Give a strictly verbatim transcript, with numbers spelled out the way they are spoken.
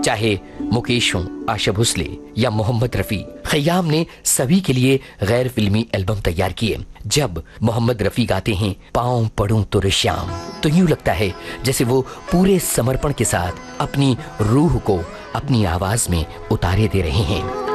चाहे मुकेश हो, आशा भोसले या मोहम्मद रफी, खयाम ने सभी के लिए गैर फिल्मी एल्बम तैयार किए। जब मोहम्मद रफी गाते हैं पाँव पड़ूं तो श्याम, तो यूं लगता है जैसे वो पूरे समर्पण के साथ अपनी रूह को अपनी आवाज में उतारे दे रहे हैं।